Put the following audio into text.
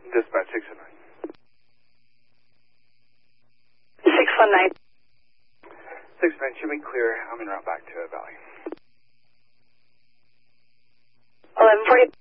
Dispatch 619. 619. 619, should be clear. I'm en route back to Valley. 1140.